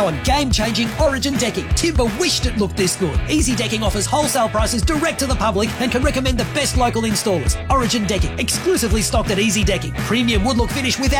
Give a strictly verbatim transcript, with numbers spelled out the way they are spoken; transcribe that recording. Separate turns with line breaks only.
on game-changing Origin decking. Timber wished it looked this good. Easy Decking offers wholesale prices direct to the public and can recommend the best local installers. Origin Decking, exclusively stocked at Easy Decking. Premium wood look finish without